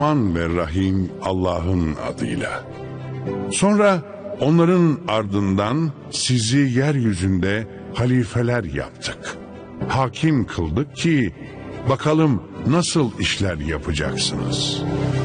Rahman ve Rahim Allah'ın adıyla. Sonra onların ardından sizi yeryüzünde halifeler yaptık. Hakim kıldık ki bakalım nasıl işler yapacaksınız.